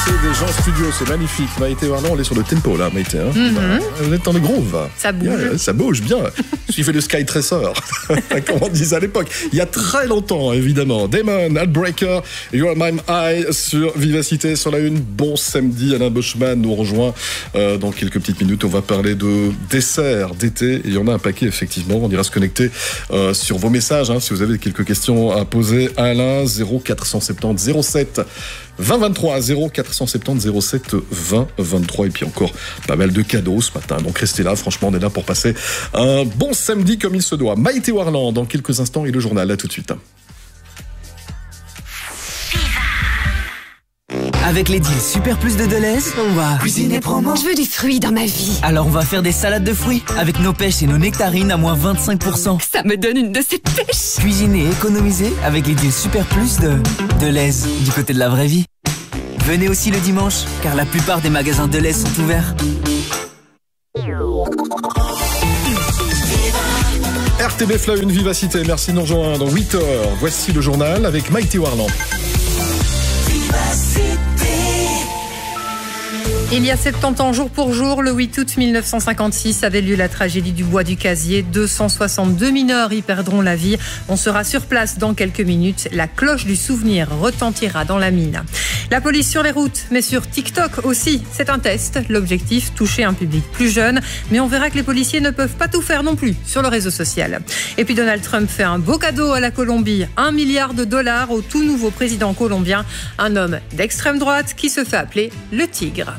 C'est des gens en studio, c'est magnifique. Maïté Warland, on est sur le tempo là, Maïté. Hein vous êtes dans le groove. Ça bouge. Yeah, ça bouge bien. Suivez le Sky Tracer, comme on disait à l'époque. Il y a très longtemps, évidemment. Damon, Heartbreaker, You're My Eye sur Vivacité, sur la une. Bon samedi, Alain Boschman nous rejoint dans quelques petites minutes. On va parler de desserts d'été. Et il y en a un paquet, effectivement. On ira se connecter sur vos messages. Hein, si vous avez quelques questions à poser à Alain, 0470 07 20 23 0470 07 20 23 et puis encore pas mal de cadeaux ce matin, donc restez là, franchement on est là pour passer un bon samedi comme il se doit. Maïté Warland dans quelques instants et le journal, à tout de suite. Avec les deals Super Plus de Deleuze, on va cuisiner promo. Je veux du fruit dans ma vie. Alors on va faire des salades de fruits avec nos pêches et nos nectarines à moins 25%. Ça me donne une de ces pêches. Cuisiner et économiser avec les deals Super Plus de Deleuze, du côté de la vraie vie. Venez aussi le dimanche, car la plupart des magasins Deleuze sont ouverts. RTBF la une, Vivacité, merci de nous rejoindre dans 8h. Voici le journal avec Maïté Warland. Il y a 70 ans, jour pour jour, le 8 août 1956, avait lieu la tragédie du Bois du Casier. 262 mineurs y perdront la vie. On sera sur place dans quelques minutes. La cloche du souvenir retentira dans la mine. La police sur les routes, mais sur TikTok aussi. C'est un test. L'objectif, toucher un public plus jeune. Mais on verra que les policiers ne peuvent pas tout faire non plus sur le réseau social. Et puis Donald Trump fait un beau cadeau à la Colombie. $1 milliard au tout nouveau président colombien. Un homme d'extrême droite qui se fait appeler le Tigre.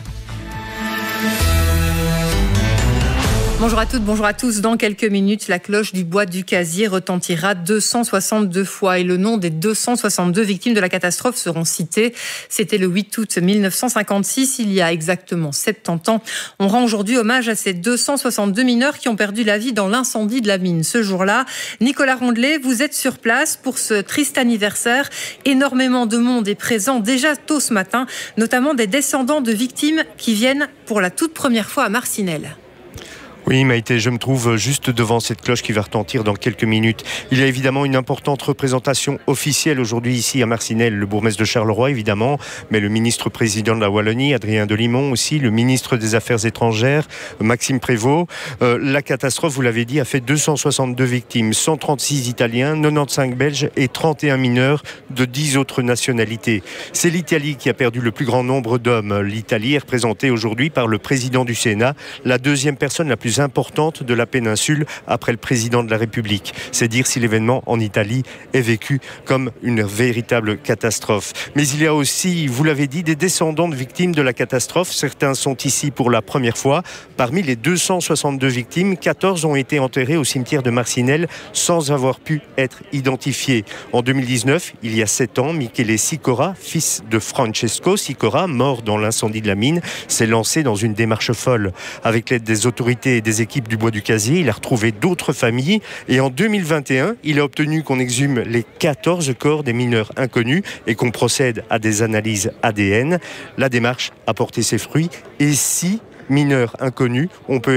Bonjour à toutes, bonjour à tous. Dans quelques minutes, la cloche du Bois du Casier retentira 262 fois et le nom des 262 victimes de la catastrophe seront cités. C'était le 8 août 1956, il y a exactement 70 ans. On rend aujourd'hui hommage à ces 262 mineurs qui ont perdu la vie dans l'incendie de la mine. Ce jour-là, Nicolas Rondelet, vous êtes sur place pour ce triste anniversaire. Énormément de monde est présent déjà tôt ce matin, notamment des descendants de victimes qui viennent pour la toute première fois à Marcinelle. Oui, Maïté, je me trouve juste devant cette cloche qui va retentir dans quelques minutes. Il y a évidemment une importante représentation officielle aujourd'hui ici à Marcinelle. Le bourgmestre de Charleroi, évidemment, mais le ministre-président de la Wallonie, Adrien Delimont aussi, le ministre des Affaires étrangères, Maxime Prévost. La catastrophe, vous l'avez dit, a fait 262 victimes, 136 Italiens, 95 Belges et 31 mineurs de 10 autres nationalités. C'est l'Italie qui a perdu le plus grand nombre d'hommes. L'Italie est représentée aujourd'hui par le président du Sénat, la deuxième personne la plus importante de la péninsule après le président de la République. C'est dire si l'événement en Italie est vécu comme une véritable catastrophe. Mais il y a aussi, vous l'avez dit, des descendants de victimes de la catastrophe. Certains sont ici pour la première fois. Parmi les 262 victimes, 14 ont été enterrés au cimetière de Marcinelle sans avoir pu être identifiés. En 2019, il y a 7 ans, Michele Sicora, fils de Francesco Sicora, mort dans l'incendie de la mine, s'est lancé dans une démarche folle. Avec l'aide des autorités et des équipes du Bois du Casier, il a retrouvé d'autres familles et en 2021, il a obtenu qu'on exhume les 14 corps des mineurs inconnus et qu'on procède à des analyses ADN. La démarche a porté ses fruits et 6 mineurs inconnus ont pu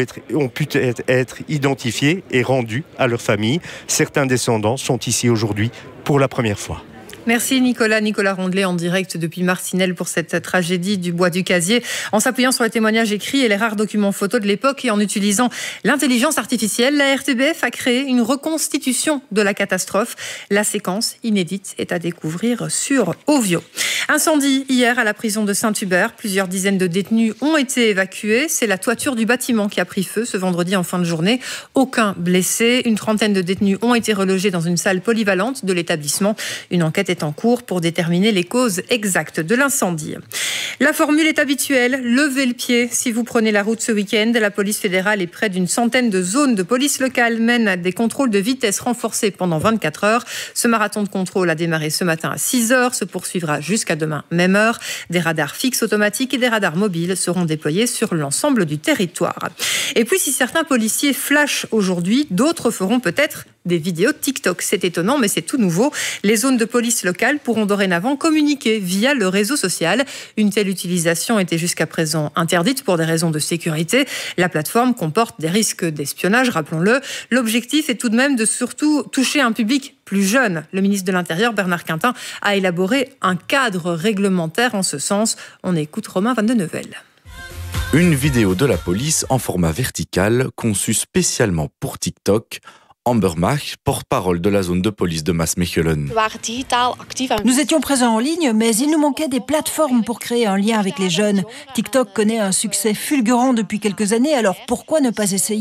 être identifiés et rendus à leur famille. Certains descendants sont ici aujourd'hui pour la première fois. Merci Nicolas Rondelet en direct depuis Marcinelle pour cette tragédie du Bois du Casier, en s'appuyant sur les témoignages écrits et les rares documents photos de l'époque et en utilisant l'intelligence artificielle. La RTBF a créé une reconstitution de la catastrophe. La séquence inédite est à découvrir sur Ovio. Incendie hier à la prison de Saint-Hubert. Plusieurs dizaines de détenus ont été évacués. C'est la toiture du bâtiment qui a pris feu ce vendredi en fin de journée. Aucun blessé. Une trentaine de détenus ont été relogés dans une salle polyvalente de l'établissement. Une enquête est en cours pour déterminer les causes exactes de l'incendie. La formule est habituelle, levez le pied. Si vous prenez la route ce week-end, la police fédérale et près d'une centaine de zones de police locale mènent des contrôles de vitesse renforcés pendant 24 heures. Ce marathon de contrôle a démarré ce matin à 6 heures, se poursuivra jusqu'à demain, même heure. Des radars fixes automatiques et des radars mobiles seront déployés sur l'ensemble du territoire. Et puis, si certains policiers flashent aujourd'hui, d'autres feront peut-être des vidéos TikTok. C'est étonnant, mais c'est tout nouveau. Les zones de police locales pourront dorénavant communiquer via le réseau social. Une telle utilisation était jusqu'à présent interdite pour des raisons de sécurité. La plateforme comporte des risques d'espionnage, rappelons-le. L'objectif est tout de même de surtout toucher un public plus jeune. Le ministre de l'Intérieur, Bernard Quintin, a élaboré un cadre réglementaire en ce sens. On écoute Romain Van de Neuvel. Une vidéo de la police en format vertical, conçue spécialement pour TikTok. Amber Mach, porte-parole de la zone de police de Maasmechelen. Nous étions présents en ligne, mais il nous manquait des plateformes pour créer un lien avec les jeunes. TikTok connaît un succès fulgurant depuis quelques années, alors pourquoi ne pas essayer ?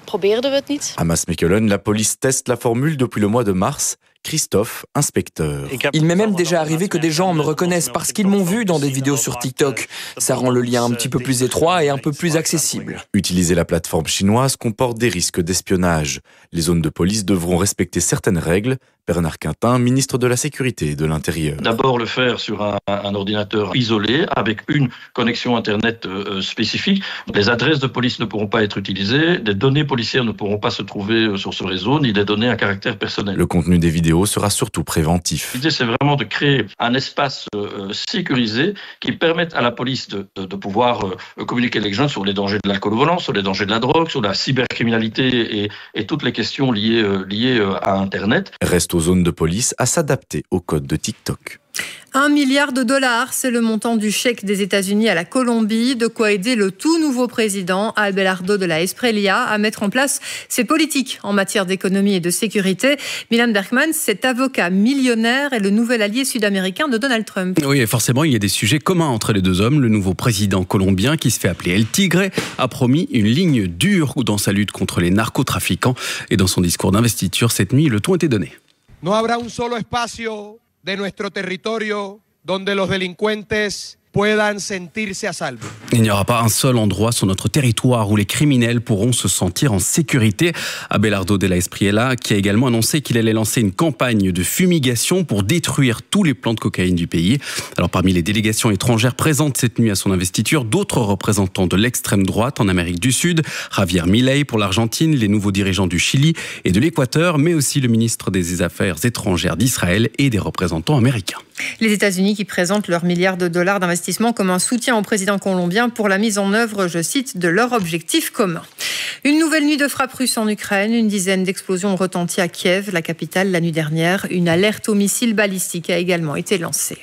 À Maasmechelen, la police teste la formule depuis le mois de mars. Christophe, inspecteur. Il m'est même déjà arrivé que des gens me reconnaissent parce qu'ils m'ont vu dans des vidéos sur TikTok. Ça rend le lien un petit peu plus étroit et un peu plus accessible. Utiliser la plateforme chinoise comporte des risques d'espionnage. Les zones de police devront respecter certaines règles. Bernard Quintin, ministre de la Sécurité et de l'Intérieur. D'abord le faire sur un ordinateur isolé avec une connexion Internet spécifique. Les adresses de police ne pourront pas être utilisées, des données policières ne pourront pas se trouver sur ce réseau, ni des données à caractère personnel. Le contenu des vidéos sera surtout préventif. L'idée, c'est vraiment de créer un espace sécurisé qui permette à la police de pouvoir communiquer avec les jeunes sur les dangers de l'alcool au volant, sur les dangers de la drogue, sur la cybercriminalité et toutes les questions liées à Internet. Reste aux zones de police à s'adapter au code de TikTok. $1 milliard, c'est le montant du chèque des États-Unis à la Colombie, de quoi aider le tout nouveau président Abelardo de la Espriella à mettre en place ses politiques en matière d'économie et de sécurité. Milan Bergman, cet avocat millionnaire est le nouvel allié sud-américain de Donald Trump. Oui, et forcément, il y a des sujets communs entre les deux hommes. Le nouveau président colombien, qui se fait appeler El Tigre, a promis une ligne dure dans sa lutte contre les narcotrafiquants. Et dans son discours d'investiture cette nuit, le ton était donné. No habrá un solo espacio de nuestro territorio donde los delincuentes puedan sentirse a salvo. Il n'y aura pas un seul endroit sur notre territoire où les criminels pourront se sentir en sécurité. Abelardo de la Espriella, qui a également annoncé qu'il allait lancer une campagne de fumigation pour détruire tous les plants de cocaïne du pays. Alors parmi les délégations étrangères présentes cette nuit à son investiture, d'autres représentants de l'extrême droite en Amérique du Sud, Javier Milei pour l'Argentine, les nouveaux dirigeants du Chili et de l'Équateur, mais aussi le ministre des Affaires étrangères d'Israël et des représentants américains. Les États-Unis qui présentent leurs milliards de dollars d'investissement comme un soutien au président colombien pour la mise en œuvre, je cite, de leur objectif commun. Une nouvelle nuit de frappes russes en Ukraine, une dizaine d'explosions ont retenti à Kiev, la capitale, la nuit dernière. Une alerte aux missiles balistiques a également été lancée.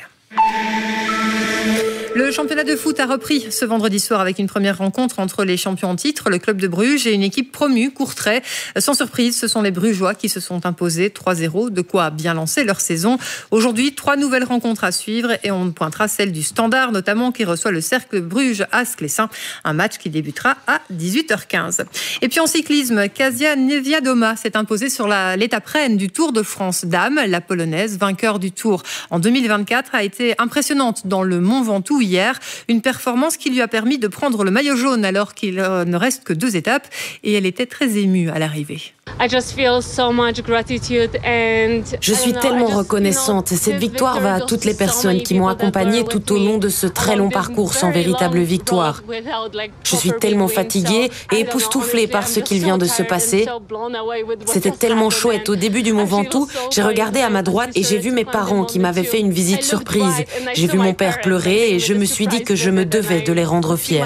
Le championnat de foot a repris ce vendredi soir avec une première rencontre entre les champions en titre, le club de Bruges, et une équipe promue, Courtrai. Sans surprise, ce sont les Brugeois qui se sont imposés 3-0, de quoi bien lancer leur saison. Aujourd'hui, 3 nouvelles rencontres à suivre et on pointera celle du Standard, notamment qui reçoit le Cercle Bruges-Asclessin, un match qui débutera à 18h15. Et puis en cyclisme, Kasia Niewiadoma s'est imposée sur l'étape reine du Tour de France Dames. La Polonaise, vainqueur du Tour en 2024, a été impressionnante dans le Mont Ventoux hier. Une performance qui lui a permis de prendre le maillot jaune alors qu'il ne reste que 2 étapes et elle était très émue à l'arrivée. Je suis tellement reconnaissante. Cette victoire va à toutes les personnes qui m'ont accompagnée tout au long de ce très long parcours sans véritable victoire. Je suis tellement fatiguée et époustouflée par ce qu'il vient de se passer. C'était tellement chouette. Au début du Mont Ventoux, j'ai regardé à ma droite et j'ai vu mes parents qui m'avaient fait une visite surprise. J'ai vu mon père pleurer et je me suis dit que je me devais de les rendre fiers.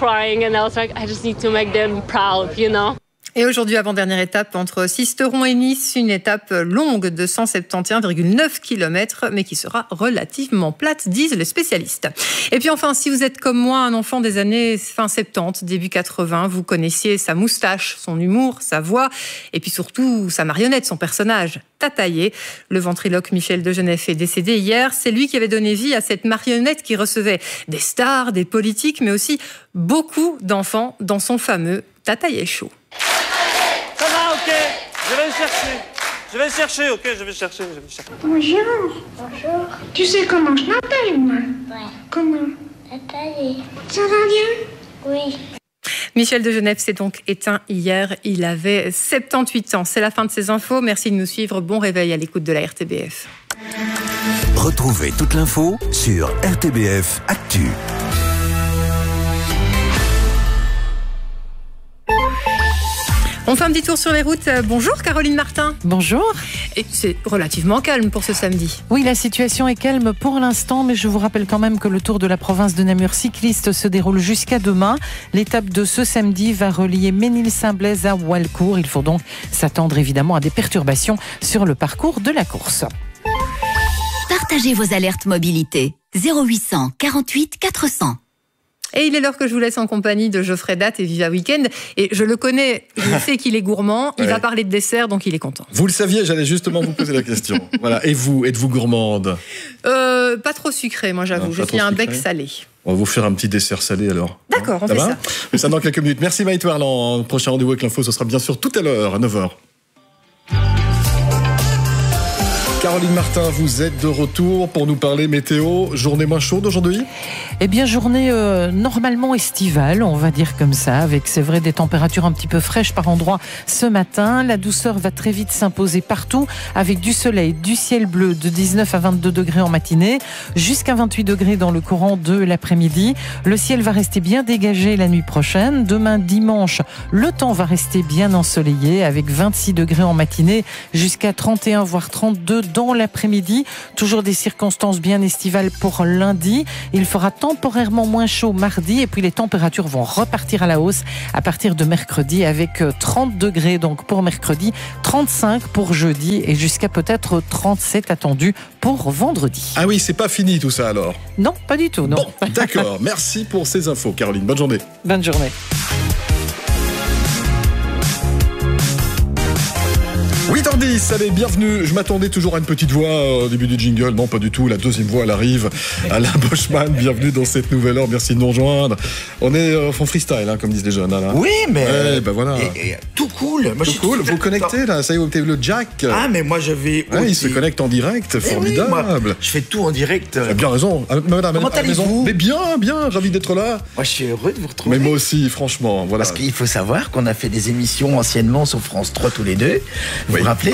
Et aujourd'hui, avant-dernière étape entre Sisteron et Nice, une étape longue de 171,9 km, mais qui sera relativement plate, disent les spécialistes. Et puis enfin, si vous êtes comme moi, un enfant des années fin 70, début 80, vous connaissiez sa moustache, son humour, sa voix, et puis surtout sa marionnette, son personnage, Tataillé. Le ventriloque Michel Degenef est décédé hier. C'est lui qui avait donné vie à cette marionnette qui recevait des stars, des politiques, mais aussi beaucoup d'enfants dans son fameux Tataillé Show. Ça va, ok, je vais le chercher, ok, je vais chercher. Bonjour. Bonjour. Tu sais comment je m'appelle, moi? Ouais. Comment? Tataillé. Ça va bien? Oui. Michel Degenef s'est donc éteint hier, il avait 78 ans. C'est la fin de ces infos, merci de nous suivre, bon réveil à l'écoute de la RTBF. Retrouvez toute l'info sur RTBF Actu. On fait un petit tour sur les routes. Bonjour Caroline Martin. Bonjour. Et c'est relativement calme pour ce samedi. Oui, la situation est calme pour l'instant, mais je vous rappelle quand même que le Tour de la province de Namur cycliste se déroule jusqu'à demain. L'étape de ce samedi va relier Ménil-Saint-Blaise à Walcourt. Il faut donc s'attendre évidemment à des perturbations sur le parcours de la course. Partagez vos alertes mobilité. 0800 48 400. Et il est l'heure que je vous laisse en compagnie de Geoffrey Date et Viva Weekend. Et je le connais, je sais qu'il est gourmand. Il va parler de dessert, donc il est content. Vous le saviez, j'allais justement vous poser la question. Voilà. Et vous, êtes-vous gourmande? Pas trop sucré, moi j'avoue. J'ai un bec salé. On va vous faire un petit dessert salé alors. D'accord, on fait ça. Mais ça dans quelques minutes. Merci Maïté Warland. Prochain rendez-vous avec l'info, ce sera bien sûr tout à l'heure, à 9h. Caroline Martin, vous êtes de retour pour nous parler météo. Journée moins chaude aujourd'hui? Eh bien, journée normalement estivale, on va dire comme ça, avec, c'est vrai, des températures un petit peu fraîches par endroits ce matin. La douceur va très vite s'imposer partout, avec du soleil, du ciel bleu de 19 à 22 degrés en matinée, jusqu'à 28 degrés dans le courant de l'après-midi. Le ciel va rester bien dégagé la nuit prochaine. Demain, dimanche, le temps va rester bien ensoleillé, avec 26 degrés en matinée, jusqu'à 31 voire 32 dans l'après-midi. Toujours des circonstances bien estivales pour lundi. Il fera temporairement moins chaud mardi et puis les températures vont repartir à la hausse à partir de mercredi avec 30 degrés donc pour mercredi, 35 pour jeudi et jusqu'à peut-être 37 attendus pour vendredi. Ah oui, c'est pas fini tout ça alors? Non, pas du tout, non. Bon, d'accord. Merci pour ces infos, Caroline. Bonne journée. Bonne journée. 8h10, allez, bienvenue. Je m'attendais toujours à une petite voix au début du jingle. Non, pas du tout. La deuxième voix, elle arrive. Alain Boschman, bienvenue dans cette nouvelle heure. Merci de nous rejoindre. On est en freestyle, hein, comme disent les jeunes. Alain. Oui, mais. Ben voilà. Tout cool. Moi, tout cool. Vous connectez, là. Ça y est, vous avez le jack. Ah, mais moi, je vais. Ouais, il se connecte en direct. Mais formidable. Oui, moi, je fais tout en direct. Vous avez bien raison. Madame, comment allez-vous? Mais bien, ravi d'être là. Moi, je suis heureux de vous retrouver. Mais moi aussi, franchement. Voilà. Parce qu'il faut savoir qu'on a fait des émissions anciennement sur France 3 tous les deux. Vous vous rappelez?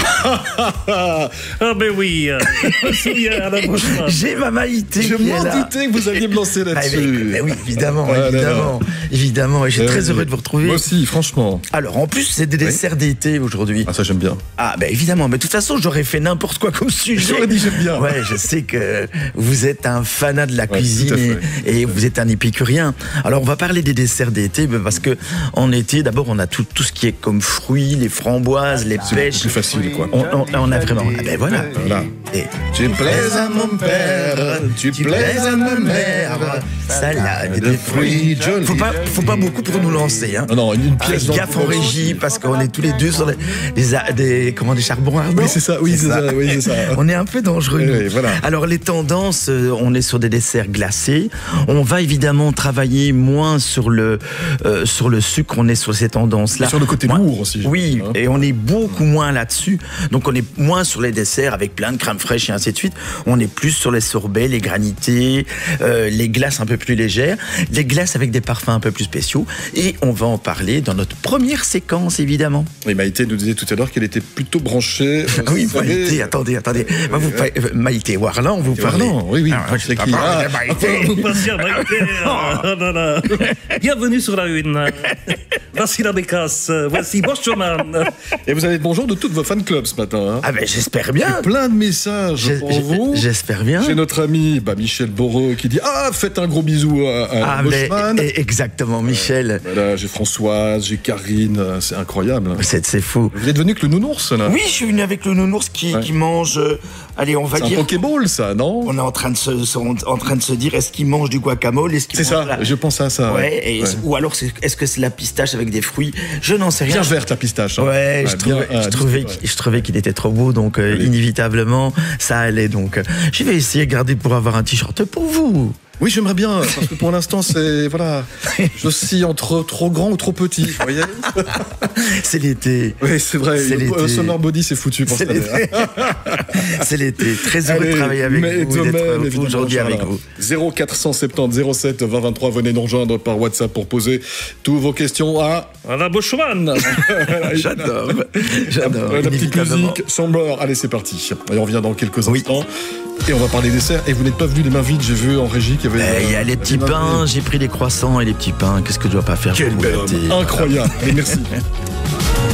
Ah ben oui, je me souviens, Alain Boschman. J'ai ma Maïté. Je m'en doutais que vous alliez me lancer là-dessus. Mais oui, évidemment, évidemment. Et je suis très heureux de vous retrouver. Moi aussi, franchement. Alors, en plus, c'est des desserts d'été aujourd'hui. Ah, ça j'aime bien. Ah, ben évidemment. Mais de toute façon, j'aurais fait n'importe quoi comme sujet. J'aurais dit j'aime bien. Ouais, je sais que vous êtes un fanat de la cuisine et vous êtes un épicurien. Alors, on va parler des desserts d'été parce que en été, d'abord, on a tout ce qui est comme fruits, les framboises, les pêches. C'est plus facile, quoi. On a vraiment. Ah ben voilà. Et tu plaises à mon père, tu plaises à ma mère. Salade de fruits. Faut pas beaucoup pour nous lancer. Hein. Non, une pièce. Gaffe en régie parce qu'on est tous les deux sur des charbons ardents. Oui, c'est ça. Oui, c'est ça. On est un peu dangereux. Oui, voilà. Alors les tendances, on est sur des desserts glacés. On va évidemment travailler moins sur le sucre. On est sur ces tendances-là. Sur le côté lourd aussi. Oui, et on est beaucoup moins là-dessus. Donc on est moins sur les desserts avec plein de crème fraîche et ainsi de suite. On est plus sur les sorbets, les granités, les glaces un peu plus légères, les glaces avec des parfums un peu plus spéciaux. Et on va en parler dans notre première séquence, évidemment. Et Maïté nous disait tout à l'heure qu'elle était plutôt branchée. Oui, Maïté, attendez. Maïté Warland, vous parlez. Oui. C'est qui Vous passez à Maïté. Bienvenue sur la une. Voici la bécasse, voici Boschman. Et vous avez le bonjour de toutes vos fan clubs ce matin. Hein. Ah ben j'espère bien. J'ai plein de messages pour vous. J'espère bien. J'ai notre ami Michel Borot qui dit faites un gros bisou à Boschman. Exactement, Michel. Voilà, j'ai Françoise, j'ai Karine, c'est incroyable. C'est fou. Vous êtes venu avec le nounours là? Oui, je suis venu avec le nounours qui mange. Allez, on va dire. C'est un Pokéball, ça, non? On est en train de se dire est-ce qu'il mange du guacamole? C'est ça. Je pense à ça. Ouais. Ou alors est-ce que c'est la pistache avec des fruits? Je n'en sais rien. Bien verte la pistache. Hein. Ouais, je trouvais qu'il était trop beau, donc inévitablement ça allait. Donc je vais essayer de garder pour avoir un t-shirt pour vous. Oui, j'aimerais bien, parce que pour l'instant, c'est... Voilà. Je suis entre trop grand ou trop petit, vous voyez? C'est l'été. Oui, c'est vrai. Le summer body, c'est foutu pour ça. C'est l'été. Très heureux de travailler avec vous, d'être aujourd'hui avec vous. 0470 07 20 23, venez nous rejoindre par WhatsApp pour poser toutes vos questions à la Boschman. J'adore. La petite musique sombre. Allez, c'est parti. Et on revient dans quelques instants. Et on va parler desserts. Et vous n'êtes pas venu les mains vides, j'ai vu en régie qu'il y avait... Il y a les petits pains, j'ai pris les croissants et les petits pains. Qu'est-ce que je dois pas faire? Quel bel homme. Incroyable. Et merci.